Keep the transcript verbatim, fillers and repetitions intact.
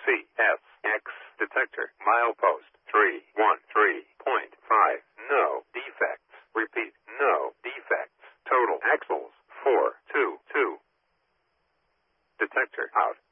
C S X detector milepost three one three point five. No defects. Repeat, no defects. Total axles four two two. Detector out.